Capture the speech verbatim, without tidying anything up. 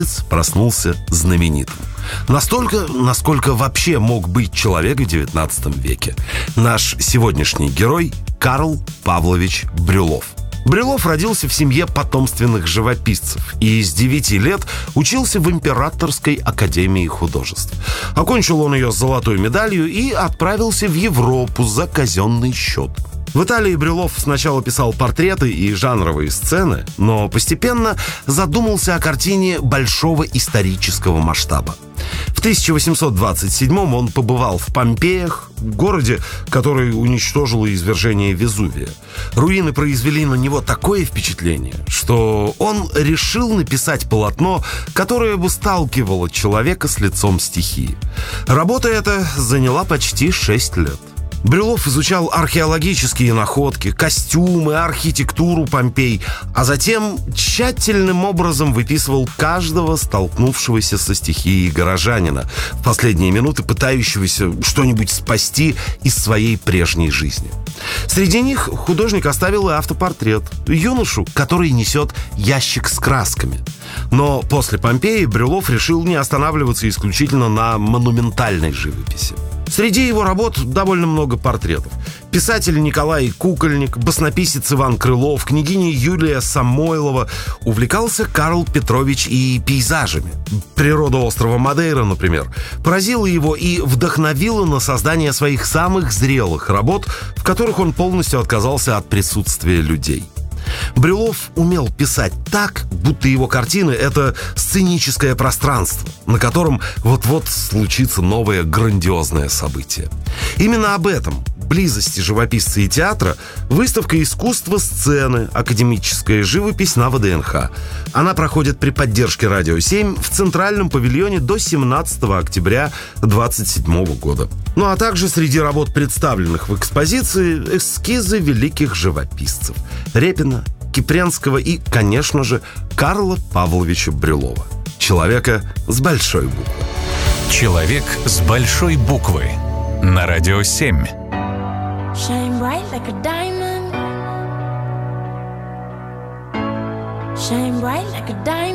проснулся знаменитым. Настолько, насколько вообще мог быть человек в девятнадцатом веке. Наш сегодняшний герой Карл Павлович Брюллов. Брюллов родился в семье потомственных живописцев и с девяти лет учился в Императорской академии художеств. Окончил он ее с золотой медалью и отправился в Европу за казенный счет. В Италии Брюллов сначала писал портреты и жанровые сцены, но постепенно задумался о картине большого исторического масштаба. В тысяча восемьсот двадцать седьмом он побывал в Помпеях, городе, который уничтожило извержение Везувия. Руины произвели на него такое впечатление, что он решил написать полотно, которое бы сталкивало человека с лицом стихии. Работа эта заняла почти шесть лет. Брюллов изучал археологические находки, костюмы, архитектуру Помпей, а затем тщательным образом выписывал каждого столкнувшегося со стихией горожанина, в последние минуты пытающегося что-нибудь спасти из своей прежней жизни. Среди них художник оставил и автопортрет, юношу, который несет ящик с красками. Но после Помпеи Брюллов решил не останавливаться исключительно на монументальной живописи. Среди его работ довольно много портретов. Писатель Николай Кукольник, баснописец Иван Крылов, княгиня Юлия Самойлова. Увлекался Карл Петрович и пейзажами. Природа острова Мадейра, например, поразила его и вдохновила на создание своих самых зрелых работ, в которых он полностью отказался от присутствия людей. Брюллов умел писать так, будто его картины — это сценическое пространство, на котором вот-вот случится новое грандиозное событие. Именно об этом, близости живописца и театра, выставка искусства сцены «Академическая живопись» на ВДНХ. Она проходит при поддержке «Радио семь» в Центральном павильоне до семнадцатого октября двадцать седьмого года. Ну а также среди работ, представленных в экспозиции, эскизы великих живописцев Репина, Кипренского и, конечно же, Карла Павловича Брюллова. Человека с большой буквы. Человек с большой буквы. На Радио семь. Shine bright like a diamond. Shine bright like a diamond.